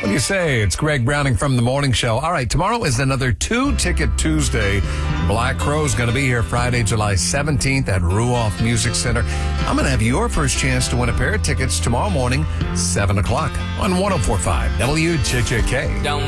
What do you say? It's Greg Browning from The Morning Show. All right, tomorrow is another 2-Ticket Tuesday. Black Crowes going to be here Friday, July 17th at Ruoff Music Center. I'm going to have your first chance to win a pair of tickets tomorrow morning, 7 o'clock on 104.5 WJJK. Don't